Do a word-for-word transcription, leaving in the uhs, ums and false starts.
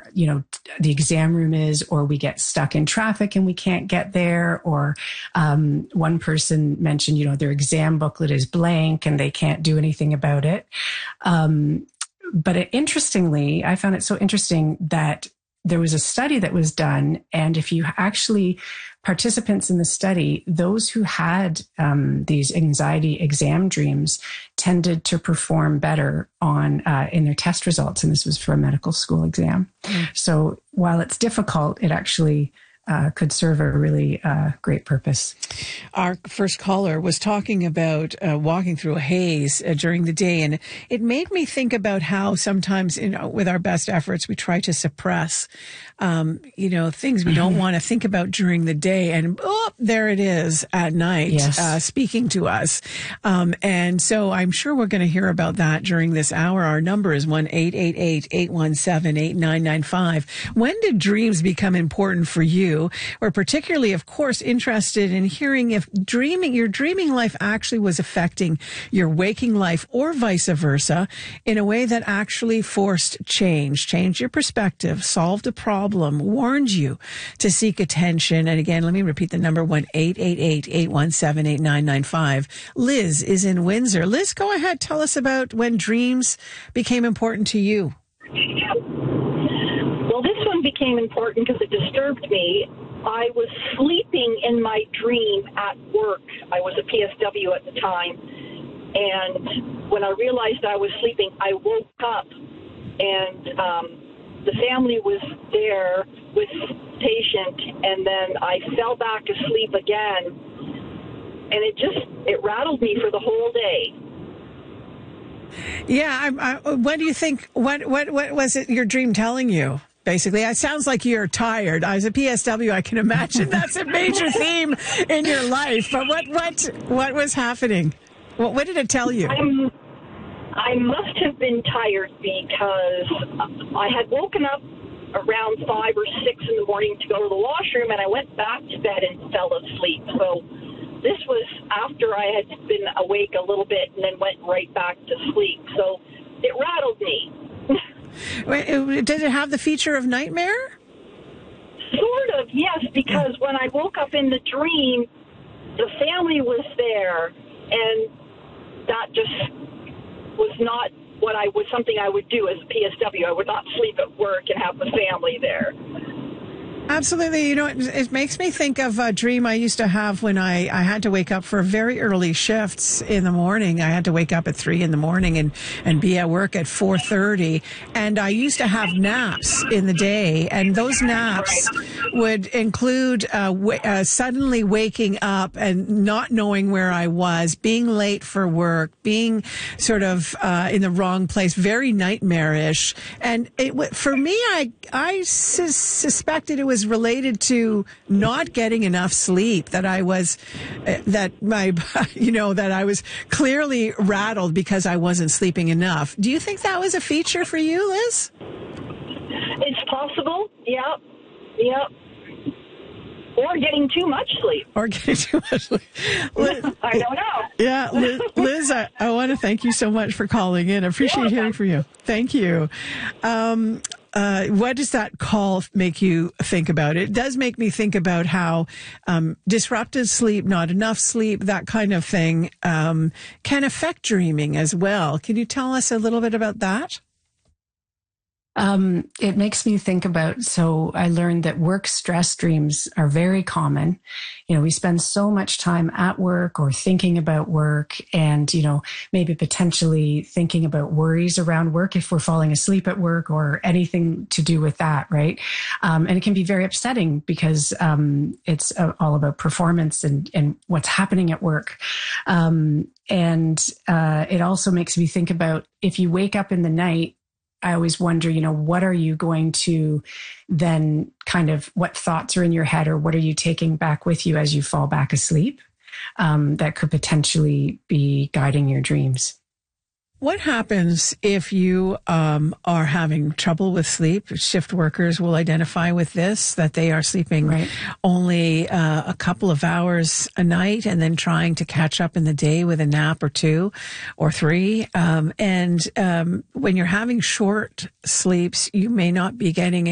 where, you know, the exam room is, or we get stuck in traffic and we can't get there. Or um, one person mentioned, you know, their exam booklet is blank and they can't do anything about it. Um, but it, interestingly, I found it so interesting that there was a study that was done. And if you actually, participants in the study, those who had um, these anxiety exam dreams tended to perform better on uh, in their test results. And this was for a medical school exam. Mm. So while it's difficult, it actually Uh, could serve a really uh, great purpose. Our first caller was talking about uh, walking through a haze uh, during the day, and it made me think about how sometimes, you know, with our best efforts, we try to suppress, um, you know, things we don't want to think about during the day, and oh, there it is at night, yes. uh, speaking to us. Um, and so I'm sure we're going to hear about that during this hour. Our number is one eight eight eight, eight one seven, eight nine nine five. When did dreams become important for you? We're particularly, of course, interested in hearing if dreaming, your dreaming life actually was affecting your waking life, or vice versa, in a way that actually forced change, changed your perspective, solved a problem, warned you to seek attention. And again, let me repeat the number, one eight eight eight, eight one seven, eight nine nine five. Liz is in Windsor. Liz, go ahead. Tell us about when dreams became important to you. Well, this one became important because it disturbed me. I was sleeping in my dream at work. I was a P S W at the time. And when I realized I was sleeping, I woke up and um, the family was there with patient. And then I fell back asleep again. And it just, it rattled me for the whole day. Yeah. I, I, what do you think? What, what, what was it your dream telling you? Basically, it sounds like you're tired. As a P S W, I can imagine that's a major theme in your life. But what, what, what was happening? What, what did it tell you? I'm, I must have been tired because I had woken up around five or six in the morning to go to the washroom, and I went back to bed and fell asleep. So this was after I had been awake a little bit and then went right back to sleep. So it rattled me. Did it have the feature of nightmare? Sort of, yes, because when I woke up in the dream, the family was there, and that just was not what I was, something I would do as a P S W. I would not sleep at work and have the family there. Absolutely. You know, it, it makes me think of a dream I used to have when I, I had to wake up for very early shifts in the morning. I had to wake up at three in the morning and, and be at work at four thirty. And I used to have naps in the day. And those naps would include uh, w- uh, suddenly waking up and not knowing where I was, being late for work, being sort of uh, in the wrong place, very nightmarish. And it w- for me, I, I sus- suspected it was related to not getting enough sleep, that I was, uh, that my, you know, that I was clearly rattled because I wasn't sleeping enough. Do you think that was a feature for you, Liz? It's possible. Yep. Yep. Or getting too much sleep. Or getting too much sleep. Liz, I don't know. Yeah, Liz, Liz I, I want to thank you so much for calling in. I appreciate hearing from you. Thank you. Um, Uh, what does that call make you think about? It does make me think about how um, disrupted sleep, not enough sleep, that kind of thing um, can affect dreaming as well. Can you tell us a little bit about that? Um, it makes me think about, so I learned that work stress dreams are very common. You know, we spend so much time at work or thinking about work and, you know, maybe potentially thinking about worries around work if we're falling asleep at work or anything to do with that, right? Um, and it can be very upsetting because um, it's uh, all about performance and, and what's happening at work. Um, and uh, it also makes me think about if you wake up in the night, I always wonder, you know, what are you going to then kind of, what thoughts are in your head or what are you taking back with you as you fall back asleep um, that could potentially be guiding your dreams? What happens if you um, are having trouble with sleep? Shift workers will identify with this, that they are sleeping right. only uh, a couple of hours a night and then trying to catch up in the day with a nap or two or three. Um, and um, when you're having short sleeps, you may not be getting